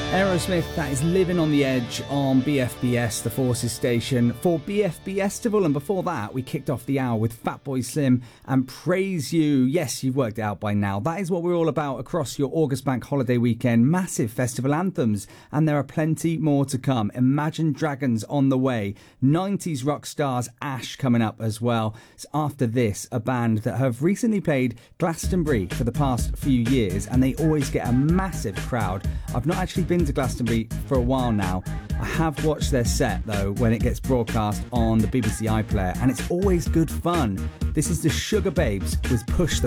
Aerosmith, that is Living on the Edge on BFBS, the Forces station, for BFB Estival. And before that, we kicked off the hour with Fatboy Slim and Praise You. Yes, you've worked it out by now. That is what we're all about across your August bank holiday weekend. Massive festival anthems, and there are plenty more to come. Imagine Dragons on the way. 90s rock stars Ash coming up as well. So after this, a band that have recently played Glastonbury for the past few years, and they always get a massive crowd. I've not actually been to Glastonbury for a while now. I have watched their set though when it gets broadcast on the BBC iPlayer, and it's always good fun. This is the Sugar Babes with Push the